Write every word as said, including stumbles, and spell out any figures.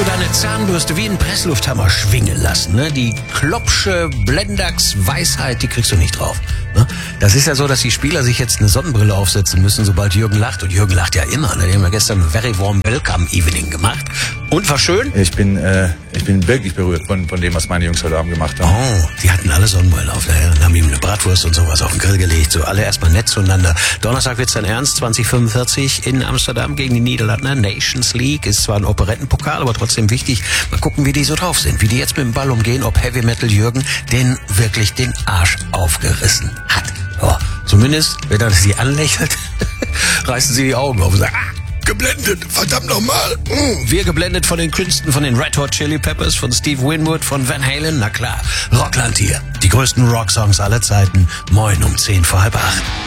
so deine Zahnbürste wie ein Presslufthammer schwingen lassen. Ne? Die Kloppsche Blendax-Weisheit, die kriegst du nicht drauf. Ne? Das ist ja so, dass die Spieler sich jetzt eine Sonnenbrille aufsetzen müssen, sobald Jürgen lacht. Und Jürgen lacht ja immer. Ne? Die haben ja gestern ein very warm welcome evening gemacht. Und war schön? Ich bin, äh, ich bin wirklich berührt von, von dem, was meine Jungs heute Abend gemacht haben. Oh, die hatten alle Sonnenbrillen auf. Ne? Dann haben ihm eine Bratwurst und sowas auf den Grill gelegt. So alle erstmal nett zueinander. Donnerstag wird's dann ernst, zwanzig fünfundvierzig in Amsterdam gegen die Niederlande. Nations League ist zwar ein Operettenpokal, aber trotzdem wichtig. Mal gucken, wie die so drauf sind. Wie die jetzt mit dem Ball umgehen, ob Heavy Metal Jürgen den wirklich den Arsch aufgerissen hat. Oh, zumindest, wenn er sie anlächelt, reißen sie die Augen auf und sagen, ah, geblendet, verdammt nochmal. Wir geblendet von den Künsten von den Red Hot Chili Peppers, von Steve Winwood, von Van Halen. Na klar, Rockland hier. Die größten Rocksongs aller Zeiten. Moin um zehn vor halb acht.